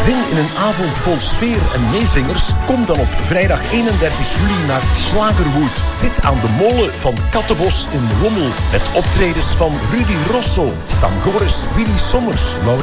Zin in een avond vol sfeer en meezingers? Kom dan op vrijdag 31 juli naar Slagerwood. Dit aan de molen van Kattenbos in Lommel. Met optredens van Rudy Rosso, Sam Goris, Willy Sommers, Laurent